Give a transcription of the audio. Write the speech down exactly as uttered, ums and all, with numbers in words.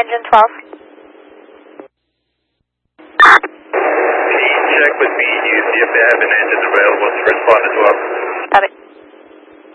Engine twelve. Can you check with me and you see if they have an engine available to respond as well? Got it.